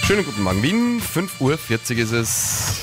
Schönen guten Morgen, Wien, 5:40 Uhr ist es.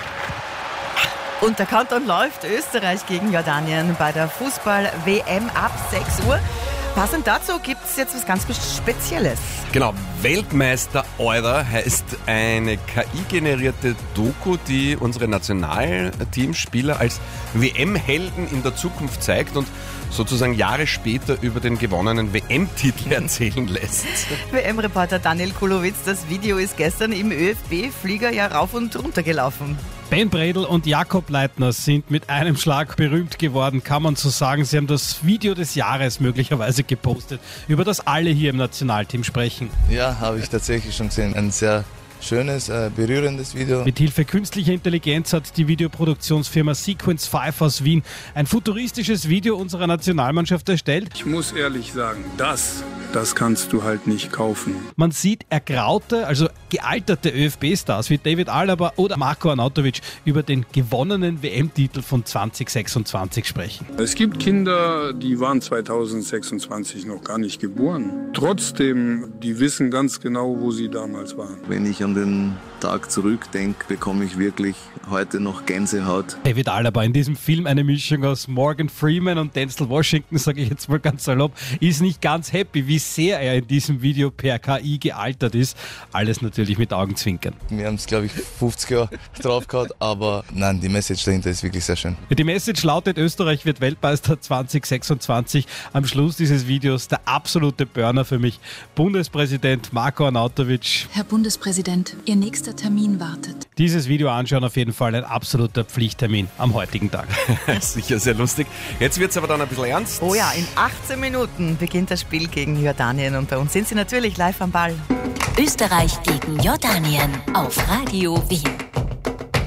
Und der Countdown läuft, Österreich gegen Jordanien bei der Fußball-WM ab 6 Uhr. Passend dazu gibt es jetzt was ganz Spezielles. Genau, Weltmeister Euler heißt eine KI-generierte Doku, die unsere Nationalteamspieler als WM-Helden in der Zukunft zeigt und sozusagen Jahre später über den gewonnenen WM-Titel erzählen lässt. WM-Reporter Daniel Kulowitz, das Video ist gestern im ÖFB-Flieger ja rauf und runter gelaufen. Ben Bredl und Jakob Leitner sind mit einem Schlag berühmt geworden, kann man so sagen. Sie haben das Video des Jahres möglicherweise gepostet, über das alle hier im Nationalteam sprechen. Ja, habe ich tatsächlich schon gesehen. Ein sehr schönes, berührendes Video. Mit Hilfe künstlicher Intelligenz hat die Videoproduktionsfirma Sequence 5 aus Wien ein futuristisches Video unserer Nationalmannschaft erstellt. Ich muss ehrlich sagen, das kannst du halt nicht kaufen. Man sieht ergraute, also gealterte ÖFB-Stars wie David Alaba oder Marko Arnautovic über den gewonnenen WM-Titel von 2026 sprechen. Es gibt Kinder, die waren 2026 noch gar nicht geboren. Trotzdem, die wissen ganz genau, wo sie damals waren. Wenn ich an den Tag zurückdenke, bekomme ich wirklich heute noch Gänsehaut. David Alaba in diesem Film, eine Mischung aus Morgan Freeman und Denzel Washington, sage ich jetzt mal ganz salopp, ist nicht ganz happy, wie sehr er in diesem Video per KI gealtert ist. Alles natürlich mit Augenzwinkern. Wir haben es, glaube ich, 50 Jahre drauf gehabt, aber nein, die Message dahinter ist wirklich sehr schön. Die Message lautet, Österreich wird Weltmeister 2026. Am Schluss dieses Videos der absolute Burner für mich. Bundespräsident Marko Arnautovic. Herr Bundespräsident, Ihr nächster Termin wartet. Dieses Video anschauen, auf jeden Fall ein absoluter Pflichttermin am heutigen Tag. Sicher sehr lustig. Jetzt wird es aber dann ein bisschen ernst. Oh ja, in 18 Minuten beginnt das Spiel gegen Jordanien und bei uns sind sie natürlich live am Ball. Österreich gegen Jordanien auf Radio Wien.